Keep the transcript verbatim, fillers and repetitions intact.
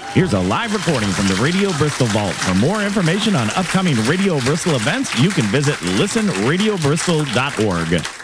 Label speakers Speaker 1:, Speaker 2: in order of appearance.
Speaker 1: Here's a live recording from the Radio Bristol Vault. For more information on upcoming Radio Bristol events, you can visit listen radio bristol dot org.